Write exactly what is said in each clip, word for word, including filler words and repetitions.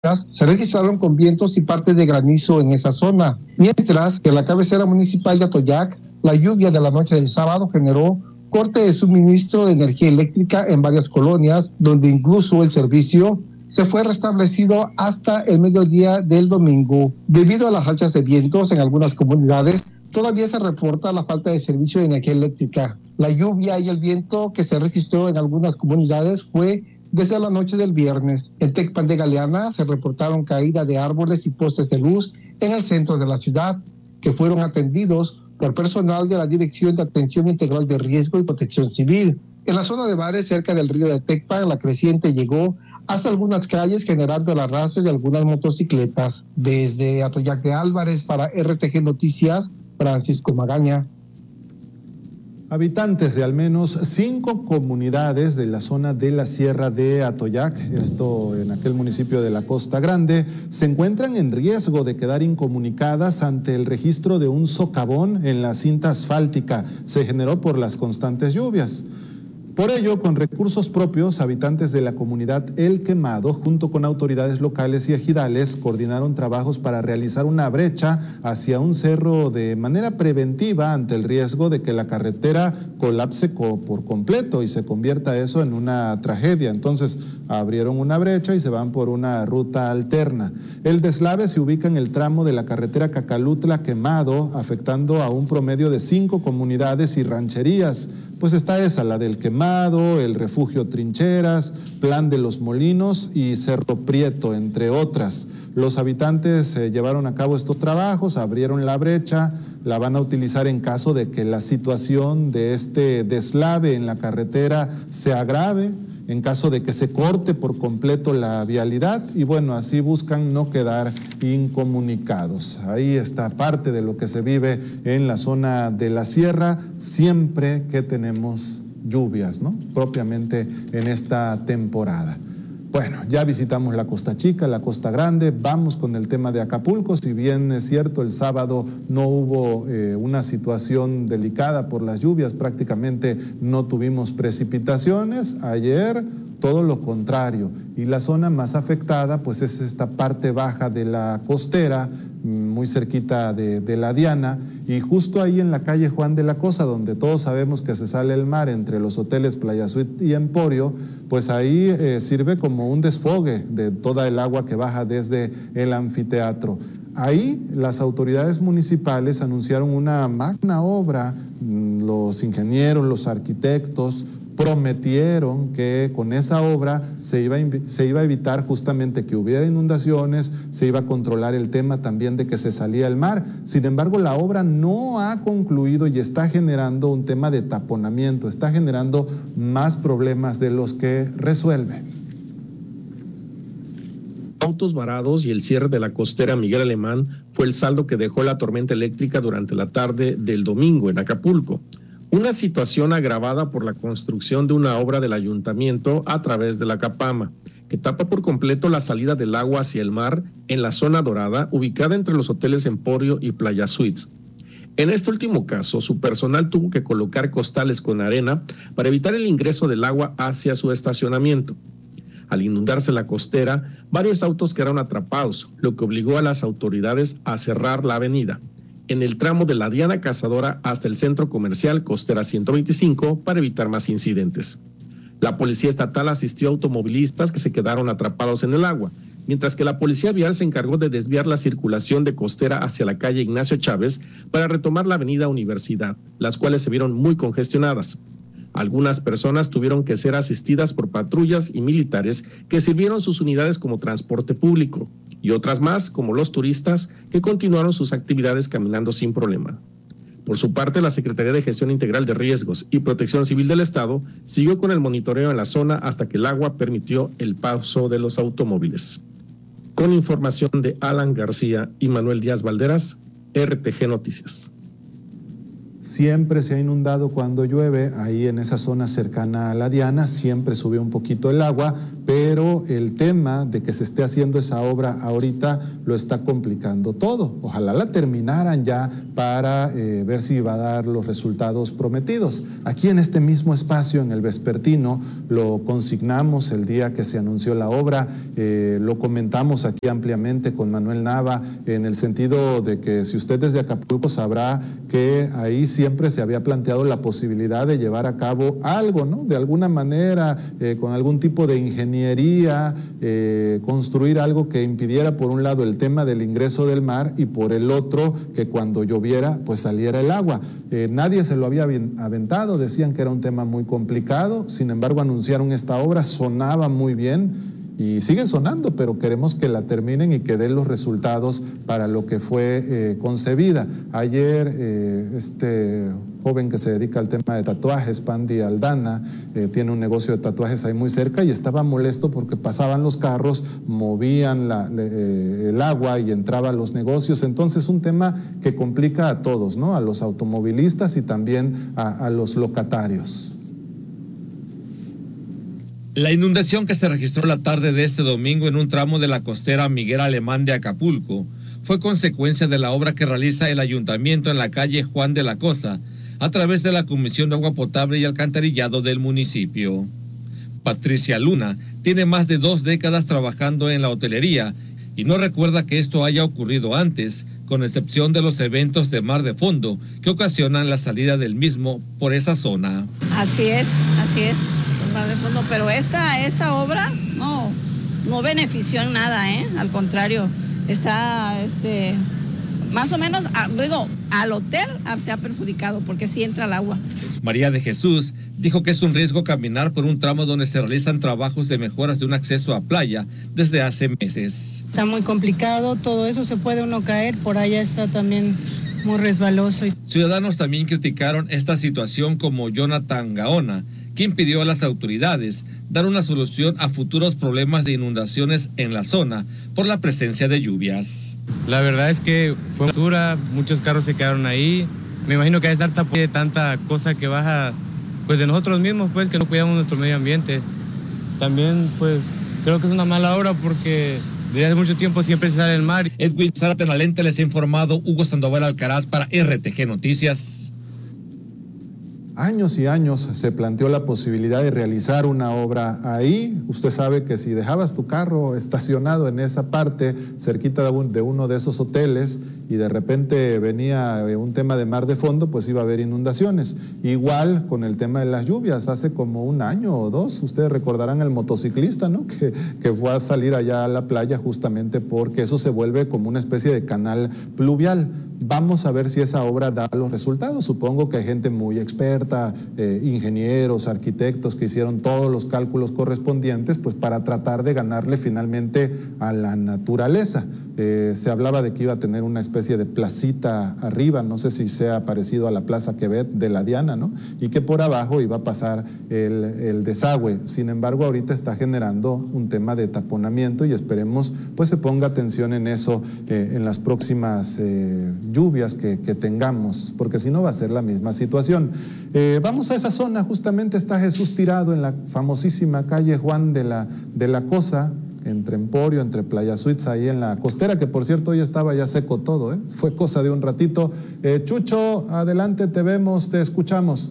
se registraron con vientos y partes de granizo en esa zona, mientras que en la cabecera municipal de Atoyac, la lluvia de la noche del sábado generó corte de suministro de energía eléctrica en varias colonias, donde incluso el servicio se fue restablecido hasta el mediodía del domingo. Debido a las rachas de vientos en algunas comunidades, todavía se reporta la falta de servicio de energía eléctrica. La lluvia y el viento que se registró en algunas comunidades fue desde la noche del viernes. En Tecpan de Galeana se reportaron caída de árboles y postes de luz en el centro de la ciudad, que fueron atendidos por personal de la Dirección de Atención Integral de Riesgo y Protección Civil. En la zona de bares cerca del río de Tecpan, la creciente llegó hasta algunas calles, generando el arrastre de algunas motocicletas. Desde Atoyac de Álvarez para R T G Noticias, Francisco Magaña. Habitantes de al menos cinco comunidades de la zona de la Sierra de Atoyac, esto en aquel municipio de la Costa Grande, se encuentran en riesgo de quedar incomunicadas ante el registro de un socavón en la cinta asfáltica. Se generó por las constantes lluvias. Por ello, con recursos propios, habitantes de la comunidad El Quemado, junto con autoridades locales y ejidales, coordinaron trabajos para realizar una brecha hacia un cerro de manera preventiva ante el riesgo de que la carretera colapse por completo y se convierta eso en una tragedia. Entonces, abrieron una brecha y se van por una ruta alterna. El deslave se ubica en el tramo de la carretera Cacalutla-Quemado, afectando a un promedio de cinco comunidades y rancherías. Pues está esa, la del Quemado, el Refugio Trincheras, Plan de los Molinos y Cerro Prieto, entre otras. Los habitantes eh, llevaron a cabo estos trabajos, abrieron la brecha, la van a utilizar en caso de que la situación de este deslave en la carretera se agrave, en caso de que se corte por completo la vialidad y bueno, así buscan no quedar incomunicados. Ahí está parte de lo que se vive en la zona de la sierra siempre que tenemos lluvias, ¿no? Propiamente en esta temporada. Bueno, ya visitamos la Costa Chica, la Costa Grande, vamos con el tema de Acapulco. Si bien es cierto, el sábado no hubo eh, una situación delicada por las lluvias, prácticamente no tuvimos precipitaciones. Ayer todo lo contrario, y la zona más afectada pues es esta parte baja de la costera, muy cerquita de, de la Diana, y justo ahí en la calle Juan de la Cosa, donde todos sabemos que se sale el mar entre los hoteles Playa Suite y Emporio, pues ahí eh, sirve como un desfogue de toda el agua que baja desde el anfiteatro. Ahí las autoridades municipales anunciaron una magna obra, los ingenieros, los arquitectos, prometieron que con esa obra se iba, a, se iba a evitar justamente que hubiera inundaciones, se iba a controlar el tema también de que se salía el mar. Sin embargo, la obra no ha concluido y está generando un tema de taponamiento, está generando más problemas de los que resuelve. Autos varados y el cierre de la costera Miguel Alemán fue el saldo que dejó la tormenta eléctrica durante la tarde del domingo en Acapulco. Una situación agravada por la construcción de una obra del ayuntamiento a través de la Capama, que tapa por completo la salida del agua hacia el mar en la zona dorada, ubicada entre los hoteles Emporio y Playa Suites. En este último caso, su personal tuvo que colocar costales con arena para evitar el ingreso del agua hacia su estacionamiento. Al inundarse la costera, varios autos quedaron atrapados, lo que obligó a las autoridades a cerrar la avenida en el tramo de la Diana Cazadora hasta el centro comercial Costera ciento veinticinco para evitar más incidentes. La policía estatal asistió a automovilistas que se quedaron atrapados en el agua, mientras que la policía vial se encargó de desviar la circulación de Costera hacia la calle Ignacio Chávez para retomar la avenida Universidad, las cuales se vieron muy congestionadas. Algunas personas tuvieron que ser asistidas por patrullas y militares que sirvieron sus unidades como transporte público, y otras más, como los turistas, que continuaron sus actividades caminando sin problema. Por su parte, la Secretaría de Gestión Integral de Riesgos y Protección Civil del Estado siguió con el monitoreo en la zona hasta que el agua permitió el paso de los automóviles. Con información de Alan García y Manuel Díaz Valderas, R T G Noticias. Siempre se ha inundado cuando llueve, ahí en esa zona cercana a la Diana, siempre sube un poquito el agua, pero el tema de que se esté haciendo esa obra ahorita lo está complicando todo. Ojalá la terminaran ya para eh, ver si va a dar los resultados prometidos. Aquí en este mismo espacio, en el vespertino, lo consignamos el día que se anunció la obra, eh, lo comentamos aquí ampliamente con Manuel Nava, en el sentido de que si usted es de Acapulco sabrá que ahí siempre se había planteado la posibilidad de llevar a cabo algo, ¿no? De alguna manera, eh, con algún tipo de ingeniería, eh, construir algo que impidiera por un lado el tema del ingreso del mar y por el otro que cuando lloviera pues saliera el agua. Eh, nadie se lo había aventado, decían que era un tema muy complicado, sin embargo anunciaron esta obra, sonaba muy bien. Y sigue sonando, pero queremos que la terminen y que den los resultados para lo que fue eh, concebida. Ayer eh, este joven que se dedica al tema de tatuajes, Pandi Aldana, eh, tiene un negocio de tatuajes ahí muy cerca y estaba molesto porque pasaban los carros, movían la, eh, el agua y entraban los negocios. Entonces un tema que complica a todos, ¿no? A los automovilistas y también a, a los locatarios. La inundación que se registró la tarde de este domingo en un tramo de la costera Miguel Alemán de Acapulco fue consecuencia de la obra que realiza el ayuntamiento en la calle Juan de la Cosa a través de la Comisión de Agua Potable y Alcantarillado del municipio. Patricia Luna tiene más de dos décadas trabajando en la hotelería y no recuerda que esto haya ocurrido antes, con excepción de los eventos de mar de fondo que ocasionan la salida del mismo por esa zona. Así es, así es. De fondo, pero esta, esta obra no, no benefició en nada, ¿eh? Al contrario, está este, más o menos, a, digo, al hotel se ha perjudicado porque sí entra el agua. María de Jesús dijo que es un riesgo caminar por un tramo donde se realizan trabajos de mejoras de un acceso a playa desde hace meses. Está muy complicado, todo eso se puede uno caer, por allá está también muy resbaloso. Ciudadanos también criticaron esta situación como Jonathan Gaona, quien pidió a las autoridades dar una solución a futuros problemas de inundaciones en la zona por la presencia de lluvias. La verdad es que fue basura, muchos carros se quedaron ahí. Me imagino que hay estar tapado de tanta cosa que baja pues de nosotros mismos, pues que no cuidamos nuestro medio ambiente. También pues creo que es una mala obra porque desde hace mucho tiempo siempre se sale el mar. Edwin Zaratenalente les ha informado Hugo Sandoval Alcaraz para R T G Noticias. Años y años se planteó la posibilidad de realizar una obra ahí. Usted sabe que si dejabas tu carro estacionado en esa parte, cerquita de, un, de uno de esos hoteles, y de repente venía un tema de mar de fondo, pues iba a haber inundaciones. Igual con el tema de las lluvias, hace como un año o dos, ustedes recordarán el motociclista, ¿no? Que, que fue a salir allá a la playa justamente porque eso se vuelve como una especie de canal pluvial. Vamos a ver si esa obra da los resultados. Supongo que hay gente muy experta, eh, ingenieros, arquitectos que hicieron todos los cálculos correspondientes, pues para tratar de ganarle finalmente a la naturaleza. Eh, se hablaba de que iba a tener una especie de placita arriba, no sé si sea parecido a la Plaza Quevet de la Diana, ¿no? Y que por abajo iba a pasar el, el desagüe. Sin embargo, ahorita está generando un tema de taponamiento y esperemos pues se ponga atención en eso eh, en las próximas eh, lluvias que, que tengamos, porque si no va a ser la misma situación. Eh, vamos a esa zona, justamente está Jesús Tirado en la famosísima calle Juan de la, de la Cosa, entre Emporio, entre Playa Suites, ahí en la costera, que por cierto hoy estaba ya seco todo, ¿eh? Fue cosa de un ratito. Eh, Chucho, adelante, te vemos, te escuchamos.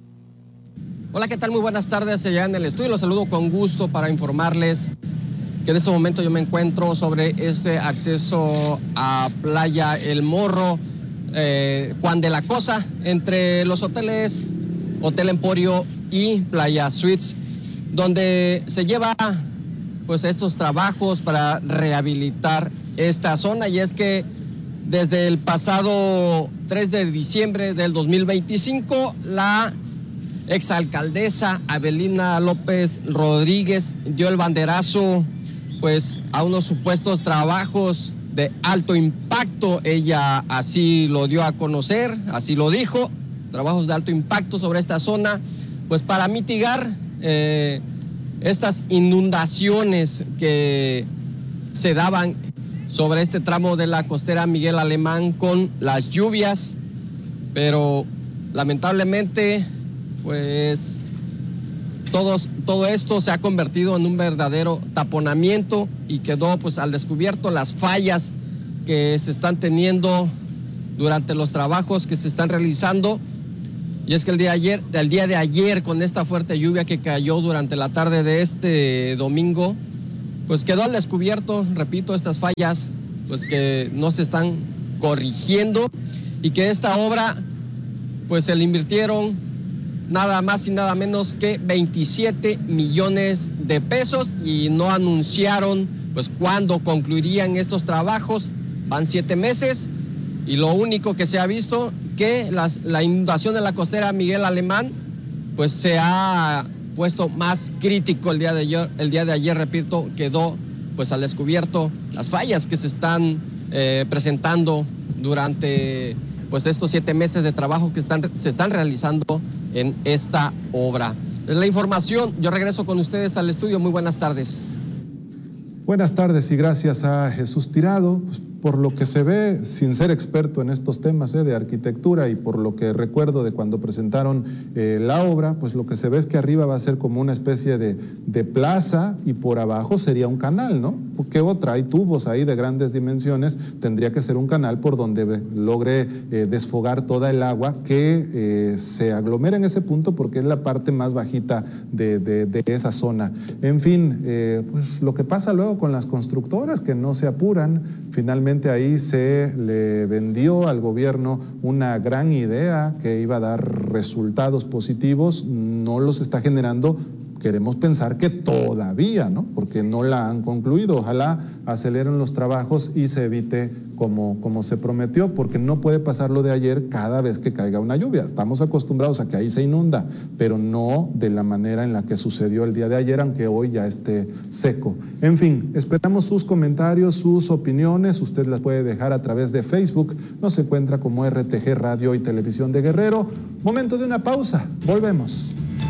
Hola, ¿qué tal? Muy buenas tardes allá en el estudio. Los saludo con gusto para informarles que en este momento yo me encuentro sobre este acceso a Playa El Morro, eh, Juan de la Cosa, entre los hoteles Hotel Emporio y Playa Suites, donde se lleva pues estos trabajos para rehabilitar esta zona. Y es que desde el pasado tres de diciembre del dos mil veinticinco, la exalcaldesa Abelina López Rodríguez dio el banderazo pues a unos supuestos trabajos de alto impacto. Ella así lo dio a conocer, así lo dijo, trabajos de alto impacto sobre esta zona, pues para mitigar eh, estas inundaciones que se daban sobre este tramo de la costera Miguel Alemán con las lluvias. Pero Lamentablemente, pues todos, todo esto se ha convertido en un verdadero taponamiento y quedó pues al descubierto las fallas que se están teniendo durante los trabajos que se están realizando. Y es que el día de ayer, el día de ayer con esta fuerte lluvia que cayó durante la tarde de este domingo, pues quedó al descubierto, repito, estas fallas pues que no se están corrigiendo y que esta obra pues se le invirtieron nada más y nada menos que veintisiete millones de pesos y no anunciaron pues cuándo concluirían estos trabajos. Van siete meses y lo único que se ha visto que las, la inundación de la costera Miguel Alemán pues se ha puesto más crítico el día de ayer, el día de ayer repito, quedó pues al descubierto las fallas que se están eh, presentando durante pues estos siete meses de trabajo que están, se están realizando en esta obra. Es la información, yo regreso con ustedes al estudio, muy buenas tardes. Buenas tardes y gracias a Jesús Tirado. Pues, por lo que se ve, sin ser experto en estos temas eh, de arquitectura y por lo que recuerdo de cuando presentaron eh, la obra, pues lo que se ve es que arriba va a ser como una especie de, de plaza y por abajo sería un canal, ¿no? ¿Qué otra? Hay tubos ahí de grandes dimensiones, tendría que ser un canal por donde logre eh, desfogar toda el agua que eh, se aglomera en ese punto porque es la parte más bajita de, de, de esa zona. En fin, eh, pues lo que pasa luego con las constructoras que no se apuran, finalmente ahí se le vendió al gobierno una gran idea que iba a dar resultados positivos, no los está generando. Queremos pensar que todavía, ¿no? Porque no la han concluido. Ojalá aceleren los trabajos y se evite como, como se prometió, porque no puede pasar lo de ayer cada vez que caiga una lluvia. Estamos acostumbrados a que ahí se inunda, pero no de la manera en la que sucedió el día de ayer, aunque hoy ya esté seco. En fin, esperamos sus comentarios, sus opiniones. Usted las puede dejar a través de Facebook. Nos encuentra como R T G Radio y Televisión de Guerrero. Momento de una pausa. Volvemos.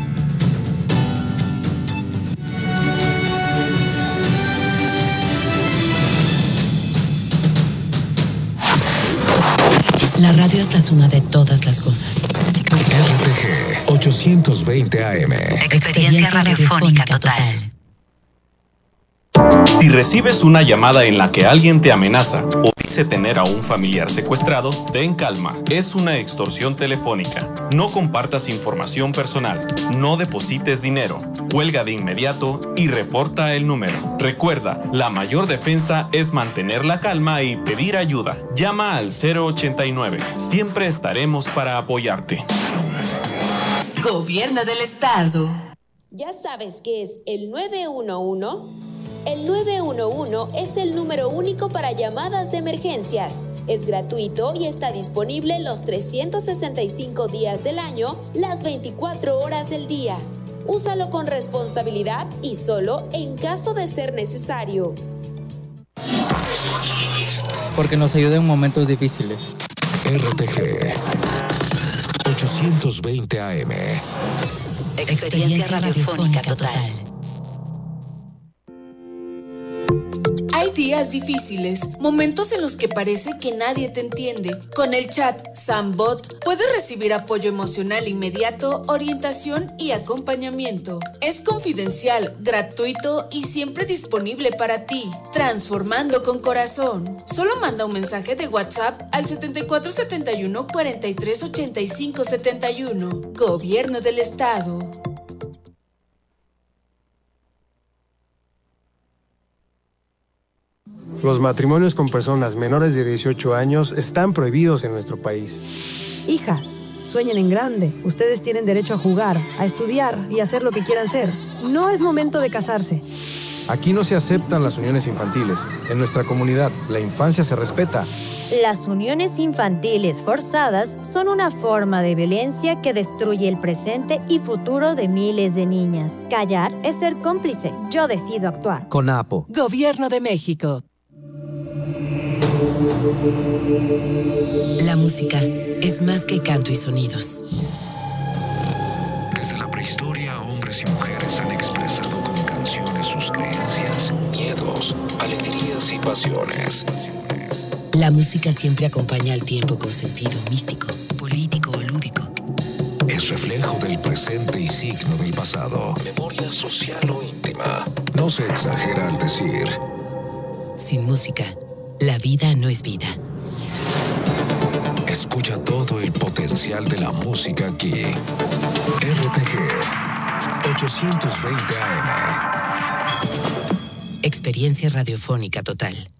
La radio es la suma de todas las cosas. R T G ochocientos veinte A M. Experiencia radiofónica total. Si recibes una llamada en la que alguien te amenaza o dice tener a un familiar secuestrado, ten calma. Es una extorsión telefónica. No compartas información personal. No deposites dinero. Cuelga de inmediato y reporta el número. Recuerda, la mayor defensa es mantener la calma y pedir ayuda. Llama al cero ochenta y nueve. Siempre estaremos para apoyarte. Gobierno del Estado. ¿Ya sabes qué es el nueve uno uno? El nueve uno uno es el número único para llamadas de emergencias. Es gratuito y está disponible los trescientos sesenta y cinco días del año, las veinticuatro horas del día. Úsalo con responsabilidad y solo en caso de ser necesario. Porque nos ayuda en momentos difíciles. R T G ochocientos veinte A M. Experiencia radiofónica total. Hay días difíciles, momentos en los que parece que nadie te entiende. Con el chat Sambot puedes recibir apoyo emocional inmediato, orientación y acompañamiento. Es confidencial, gratuito y siempre disponible para ti. Transformando con corazón. Solo manda un mensaje de WhatsApp al setenta y cuatro setenta y uno cuarenta y tres ochenta y cinco setenta y uno. Gobierno del Estado. Los matrimonios con personas menores de dieciocho años están prohibidos en nuestro país. Hijas, sueñen en grande. Ustedes tienen derecho a jugar, a estudiar y a hacer lo que quieran ser. No es momento de casarse. Aquí no se aceptan las uniones infantiles. En nuestra comunidad, la infancia se respeta. Las uniones infantiles forzadas son una forma de violencia que destruye el presente y futuro de miles de niñas. Callar es ser cómplice. Yo decido actuar. CONAPO. Gobierno de México. La música es más que canto y sonidos. Desde la prehistoria, hombres y mujeres han expresado con canciones sus creencias, miedos, alegrías y pasiones. La música siempre acompaña al tiempo con sentido místico, político o lúdico. es reflejo del presente y signo del pasado. Memoria social o íntima. No se exagera al decir. Sin música, la vida no es vida. Escucha todo el potencial de la música aquí. R T G ochocientos veinte A M. Experiencia radiofónica total.